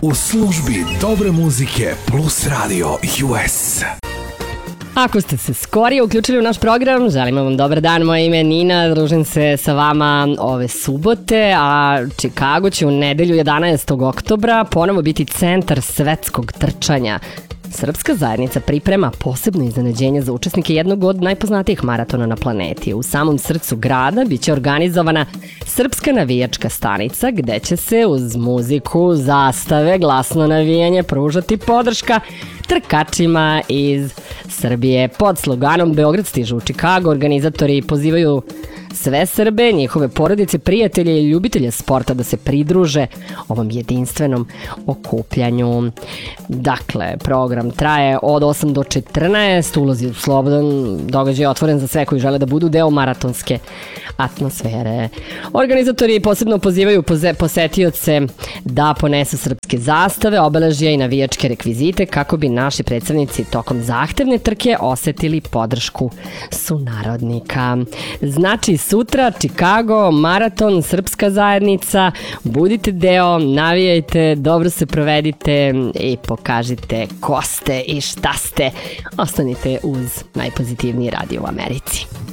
U službi dobre muzike Plus Radio US. Ako ste se skorije uključili u naš program, želimo vam dobar dan, moje ime je Nina, družim se sa vama ove subote, a Chicago će u nedelju 11. oktobra ponovo biti centar svetskog trčanja. Srpska zajednica priprema posebno iznenađenje za učesnike jednog od najpoznatijih maratona na planeti. U samom srcu grada biće organizovana Srpska navijačka stanica gde će se uz muziku, zastave, glasno navijanje pružati podrška trkačima iz Srbije. Pod sloganom Beograd stiže u Chicago organizatori pozivaju sve Srbe, njihove porodice, prijatelje i ljubitelje sporta da se pridruže ovom jedinstvenom okupljanju. Dakle, program traje od 8 do 14, ulazi u slobodan, događaj je otvoren za sve koji žele da budu deo maratonske atmosfere. Organizatori posebno pozivaju posetioce da ponesu srpske zastave, obeležja i navijačke rekvizite kako bi naši predstavnici tokom zahtevne trke osetili podršku sunarodnika. Znači, sutra Chicago, maraton, srpska zajednica, budite deo, navijajte, dobro se provedite i pokažite ko ste i šta ste. Ostanite uz najpozitivniji radio u Americi.